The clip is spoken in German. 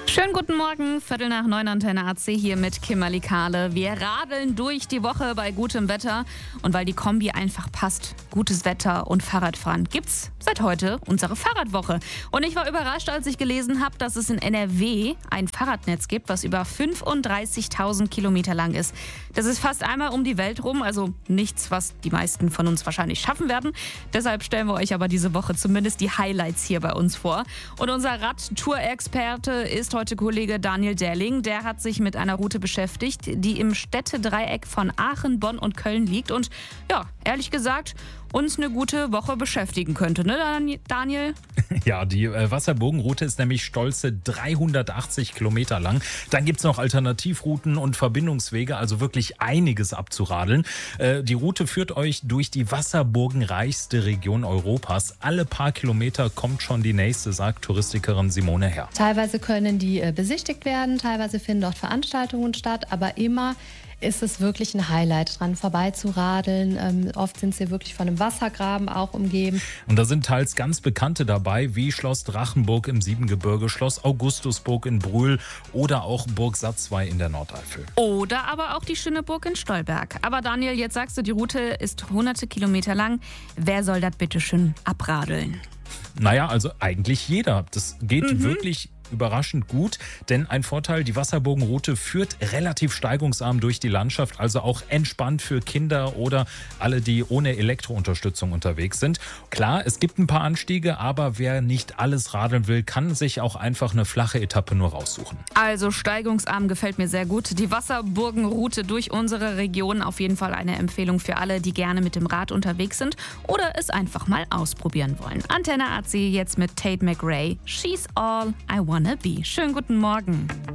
Schönen guten Morgen, 8:45 Antenne AC hier mit Kimberly Kahle. Wir radeln durch die Woche bei gutem Wetter und weil die Kombi einfach passt, gutes Wetter und Fahrradfahren, gibt's seit heute unsere Fahrradwoche. Und ich war überrascht, als ich gelesen habe, dass es in NRW ein Fahrradnetz gibt, was über 35.000 Kilometer lang ist. Das ist fast einmal um die Welt rum, also nichts, was die meisten von uns wahrscheinlich schaffen werden. Deshalb stellen wir euch aber diese Woche zumindest die Highlights hier bei uns vor. Und unser Radtour-Experte ist heute Kollege Daniel Derling. Der hat sich mit einer Route beschäftigt, die im Städtedreieck von Aachen, Bonn und Köln liegt und ja, ehrlich gesagt, uns eine gute Woche beschäftigen könnte, ne Daniel? Ja, die Wasserburgenroute ist nämlich stolze 380 Kilometer lang. Dann gibt es noch Alternativrouten und Verbindungswege, also wirklich einiges abzuradeln. Die Route führt euch durch die wasserburgenreichste Region Europas. Alle paar Kilometer kommt schon die nächste, sagt Touristikerin Simone Herr. Teilweise können die besichtigt werden, teilweise finden dort Veranstaltungen statt, aber immer ist es wirklich ein Highlight, dran vorbeizuradeln. Oft sind sie wirklich von einem Wassergraben auch umgeben. Und da sind teils ganz Bekannte dabei, wie Schloss Drachenburg im Siebengebirge, Schloss Augustusburg in Brühl oder auch Burg Satzwey in der Nordeifel. Oder aber auch die schöne Burg in Stolberg. Aber Daniel, jetzt sagst du, die Route ist hunderte Kilometer lang. Wer soll das bitte schön abradeln? Naja, also eigentlich jeder. Das geht wirklich überraschend gut, denn ein Vorteil, die Wasserburgenroute führt relativ steigungsarm durch die Landschaft, also auch entspannt für Kinder oder alle, die ohne Elektrounterstützung unterwegs sind. Klar, es gibt ein paar Anstiege, aber wer nicht alles radeln will, kann sich auch einfach eine flache Etappe nur raussuchen. Also steigungsarm gefällt mir sehr gut. Die Wasserburgenroute durch unsere Region, auf jeden Fall eine Empfehlung für alle, die gerne mit dem Rad unterwegs sind oder es einfach mal ausprobieren wollen. Antenne AC jetzt mit Tate McRae. She's all I wanna be. Schönen guten Morgen.